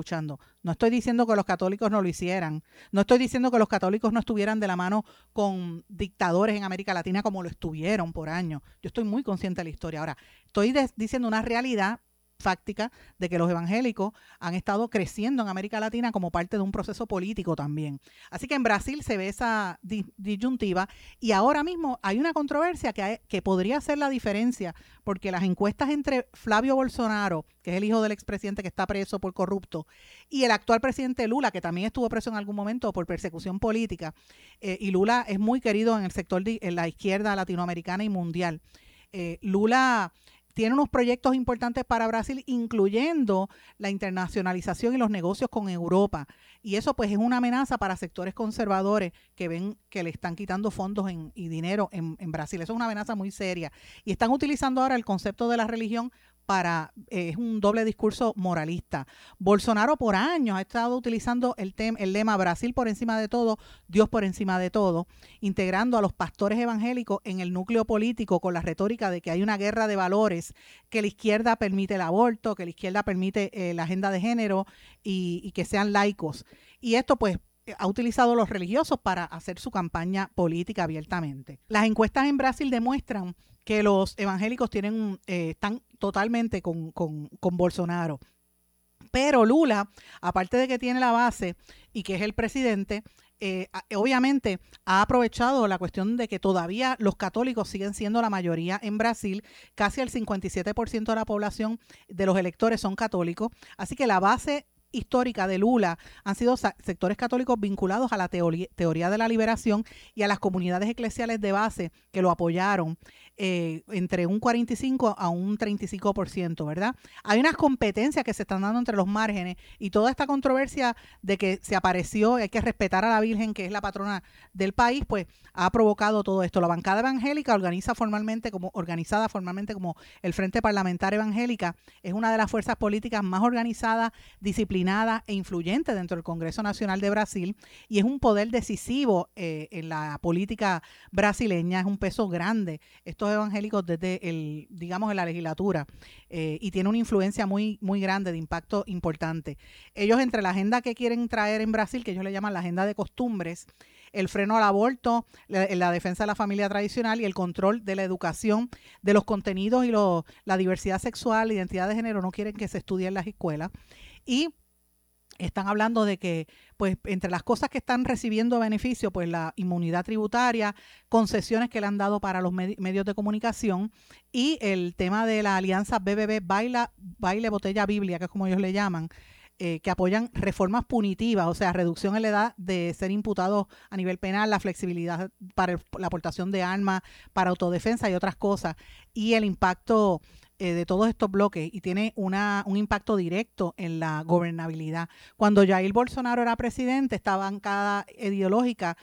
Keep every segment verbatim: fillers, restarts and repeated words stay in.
escuchando. No estoy diciendo que los católicos no lo hicieran. No estoy diciendo que los católicos no estuvieran de la mano con dictadores en América Latina como lo estuvieron por años. Yo estoy muy consciente de la historia. Ahora, estoy de- diciendo una realidad fáctica de que los evangélicos han estado creciendo en América Latina como parte de un proceso político también. Así que en Brasil se ve esa di- disyuntiva y ahora mismo hay una controversia que, hay- que podría ser la diferencia, porque las encuestas entre Flavio Bolsonaro, que es el hijo del expresidente que está preso por corrupto, y el actual presidente Lula, que también estuvo preso en algún momento por persecución política, eh, y Lula es muy querido en el sector de en la izquierda latinoamericana y mundial. Eh, Lula tiene unos proyectos importantes para Brasil, incluyendo la internacionalización y los negocios con Europa. Y eso pues es una amenaza para sectores conservadores que ven que le están quitando fondos en, y dinero en, en Brasil. Eso es una amenaza muy seria. Y están utilizando ahora el concepto de la religión para, eh, es un doble discurso moralista. Bolsonaro por años ha estado utilizando el, tem, el lema Brasil por encima de todo, Dios por encima de todo, integrando a los pastores evangélicos en el núcleo político con la retórica de que hay una guerra de valores, que la izquierda permite el aborto, que la izquierda permite eh, la agenda de género y, y que sean laicos. Y esto pues ha utilizado a los religiosos para hacer su campaña política abiertamente. Las encuestas en Brasil demuestran que los evangélicos tienen eh, están totalmente con, con, con Bolsonaro. Pero Lula, aparte de que tiene la base y que es el presidente, eh, obviamente ha aprovechado la cuestión de que todavía los católicos siguen siendo la mayoría en Brasil. Casi el cincuenta y siete por ciento de la población de los electores son católicos. Así que la base histórica de Lula han sido sectores católicos vinculados a la teoría, teoría de la liberación y a las comunidades eclesiales de base que lo apoyaron eh, entre un cuarenta y cinco a un treinta y cinco por ciento, ¿verdad? Hay unas competencias que se están dando entre los márgenes y toda esta controversia de que se apareció, hay que respetar a la Virgen, que es la patrona del país, pues ha provocado todo esto. La bancada evangélica organiza formalmente como, organizada formalmente como el Frente Parlamentario Evangélica, es una de las fuerzas políticas más organizadas, disciplinadas e influyente dentro del Congreso Nacional de Brasil y es un poder decisivo eh, en la política brasileña, es un peso grande estos evangélicos desde el, digamos, en la legislatura eh, y tiene una influencia muy, muy grande, de impacto importante. Ellos entre la agenda que quieren traer en Brasil, que ellos le llaman la agenda de costumbres, el freno al aborto, la, la defensa de la familia tradicional y el control de la educación, de los contenidos y lo, la diversidad sexual, la identidad de género, no quieren que se estudie en las escuelas. Y están hablando de que, pues, entre las cosas que están recibiendo beneficio, pues la inmunidad tributaria, concesiones que le han dado para los med- medios de comunicación y el tema de la alianza B B B, Baila, Baile Botella Biblia, que es como ellos le llaman, eh, que apoyan reformas punitivas, o sea, reducción en la edad de ser imputados a nivel penal, la flexibilidad para el, la aportación de armas, para autodefensa y otras cosas, y el impacto Eh, de todos estos bloques y tiene una, un impacto directo en la gobernabilidad. Cuando Jair Bolsonaro era presidente, esta bancada ideológica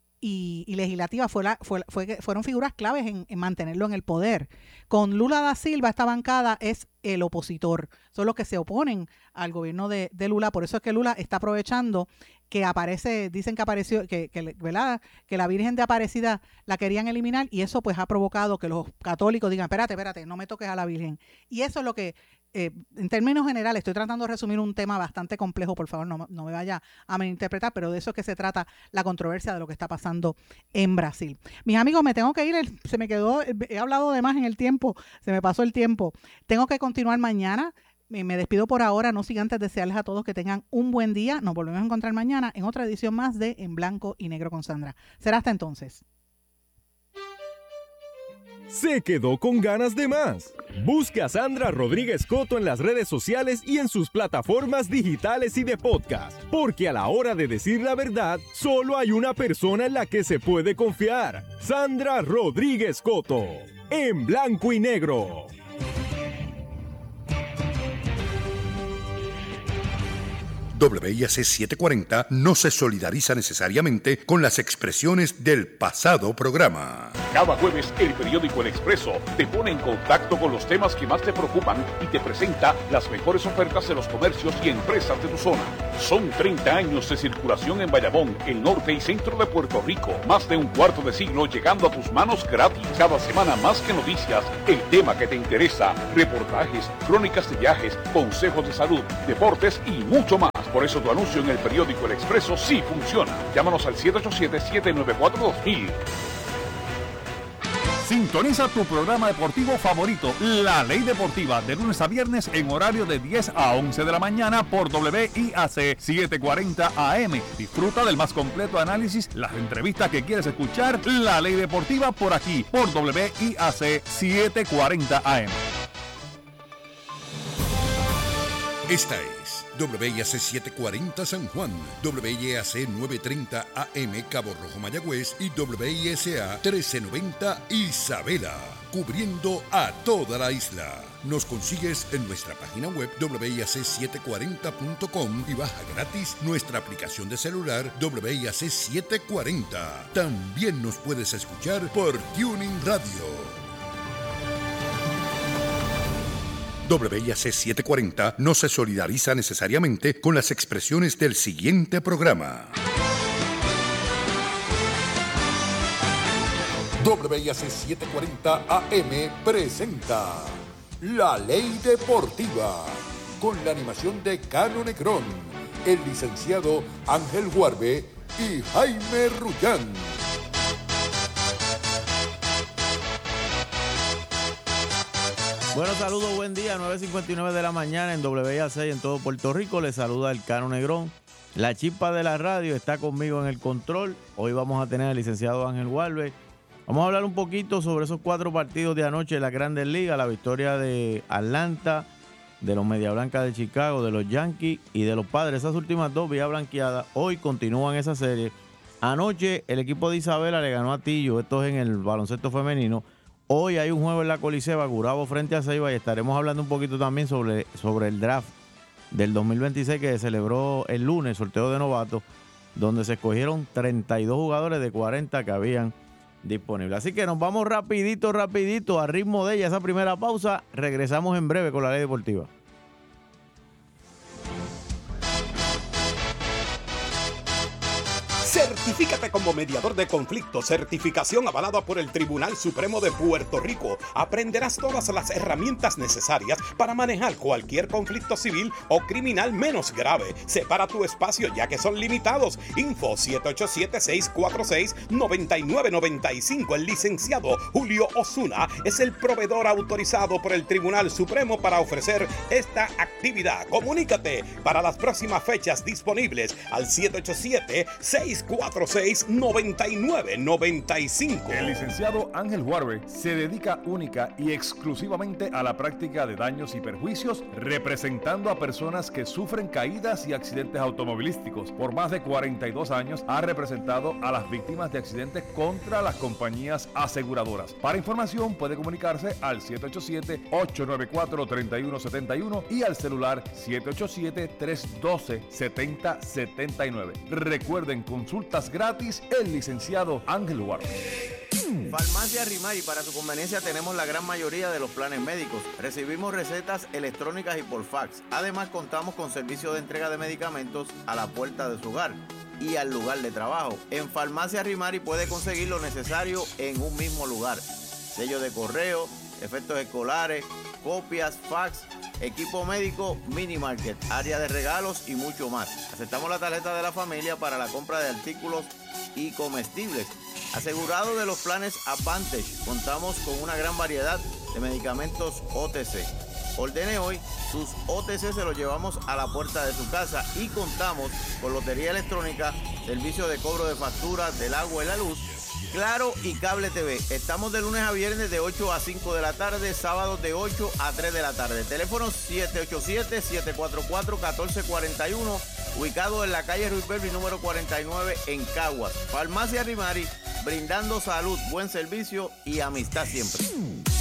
y, y legislativa fue la, fue, fue, fueron figuras claves en, en mantenerlo en el poder. Con Lula da Silva, esta bancada es el opositor, son los que se oponen al gobierno de, de Lula, por eso es que Lula está aprovechando que aparece, dicen que apareció, que, que, ¿verdad? Que la Virgen de Aparecida la querían eliminar y eso pues ha provocado que los católicos digan, espérate, espérate, no me toques a la Virgen. Y eso es lo que, eh, en términos generales, estoy tratando de resumir un tema bastante complejo, por favor, no, no me vaya a malinterpretar, pero de eso es que se trata la controversia de lo que está pasando en Brasil. Mis amigos, me tengo que ir, se me quedó, he hablado de más en el tiempo, se me pasó el tiempo. Tengo que continuar mañana. Me despido por ahora, no sin antes desearles a todos que tengan un buen día. Nos volvemos a encontrar mañana en otra edición más de En Blanco y Negro con Sandra. Será hasta entonces. Se quedó con ganas de más. Busca a Sandra Rodríguez Coto en las redes sociales y en sus plataformas digitales y de podcast. Porque a la hora de decir la verdad, solo hay una persona en la que se puede confiar. Sandra Rodríguez Coto. En Blanco y Negro. W I A C setecientos cuarenta no se solidariza necesariamente con las expresiones del pasado programa. Cada jueves, el periódico El Expreso te pone en contacto con los temas que más te preocupan y te presenta las mejores ofertas de los comercios y empresas de tu zona. Son treinta años de circulación en Bayamón, el norte y centro de Puerto Rico. Más de un cuarto de siglo llegando a tus manos gratis. Cada semana más que noticias, el tema que te interesa, reportajes, crónicas de viajes, consejos de salud, deportes y mucho más. Por eso tu anuncio en el periódico El Expreso sí funciona. Llámanos al siete ocho siete, siete nueve cuatro, dos mil. Sintoniza tu programa deportivo favorito, La Ley Deportiva, de lunes a viernes en horario de diez a once de la mañana por W I A C setecientos cuarenta A M. Disfruta del más completo análisis, las entrevistas que quieres escuchar. La Ley Deportiva por aquí, por W I A C setecientos cuarenta A M. Esta es W I A C setecientos cuarenta San Juan, W I A C novecientos treinta A M Cabo Rojo Mayagüez y W I S A trece noventa Isabela, cubriendo a toda la isla. Nos consigues en nuestra página web W I A C setecientos cuarenta punto com y baja gratis nuestra aplicación de celular W I A C setecientos cuarenta. También nos puedes escuchar por Tuning Radio. W I A C setecientos cuarenta no se solidariza necesariamente con las expresiones del siguiente programa. W I A C setecientos cuarenta A M presenta La Ley Deportiva, con la animación de Cano Negrón, el licenciado Ángel Guarbe y Jaime Rullán. Bueno, saludos, buen día, nueve cincuenta y nueve de la mañana en W I A C y en todo Puerto Rico. Les saluda el Cano Negrón. La chispa de la radio está conmigo en el control. Hoy vamos a tener al licenciado Ángel Guarbe. Vamos a hablar un poquito sobre esos cuatro partidos de anoche de la Grandes Ligas, la victoria de Atlanta, de los Media Blancas de Chicago, de los Yankees y de los Padres. Esas últimas dos vías blanqueadas hoy continúan esa serie. Anoche el equipo de Isabela le ganó a Tillo, esto es en el baloncesto femenino. Hoy hay un juego en la Coliseba, Gurabo frente a Ceiba, y estaremos hablando un poquito también sobre, sobre el draft del dos mil veintiséis que se celebró el lunes, sorteo de novatos, donde se escogieron treinta y dos jugadores de cuarenta que habían disponibles. Así que nos vamos rapidito, rapidito, a ritmo de ella, esa primera pausa. Regresamos en breve con la Ley Deportiva. Certifícate como mediador de conflictos, certificación avalada por el Tribunal Supremo de Puerto Rico. Aprenderás todas las herramientas necesarias para manejar cualquier conflicto civil o criminal menos grave. Separa tu espacio ya que son limitados. Info siete ocho siete, seis cuatro seis, nueve nueve nueve cinco. El licenciado Julio Osuna es el proveedor autorizado por el Tribunal Supremo para ofrecer esta actividad. Comunícate para las próximas fechas disponibles al siete ocho siete, seis cuatro seis, nueve nueve nueve cinco. El licenciado Ángel Guarbe se dedica única y exclusivamente a la práctica de daños y perjuicios, representando a personas que sufren caídas y accidentes automovilísticos. Por más de cuarenta y dos años ha representado a las víctimas de accidentes contra las compañías aseguradoras. Para información puede comunicarse al siete ocho siete, ocho nueve cuatro, tres uno siete uno y al celular siete ocho siete, tres uno dos, siete cero siete nueve. Recuerden, consultas gratis, el licenciado Ángel Guarbe. Farmacia Rimari, para su conveniencia tenemos la gran mayoría de los planes médicos. Recibimos recetas electrónicas y por fax. Además contamos con servicio de entrega de medicamentos a la puerta de su hogar y al lugar de trabajo. En Farmacia Rimari puede conseguir lo necesario en un mismo lugar. Sello de correo, efectos escolares, copias, fax, equipo médico, mini market, área de regalos y mucho más. Aceptamos la tarjeta de la familia para la compra de artículos y comestibles. Asegurado de los planes Advantage, contamos con una gran variedad de medicamentos O T C. Ordene hoy, sus O T C se los llevamos a la puerta de su casa y contamos con lotería electrónica, servicio de cobro de facturas del agua y la luz, Claro y Cable T V. Estamos de lunes a viernes de ocho a cinco de la tarde, sábados de ocho a tres de la tarde. Teléfono siete ocho siete, siete cuatro cuatro, uno cuatro cuatro uno, ubicado en la calle Ruiz Belvi número cuarenta y nueve en Caguas. Farmacia Rimari, brindando salud, buen servicio y amistad siempre.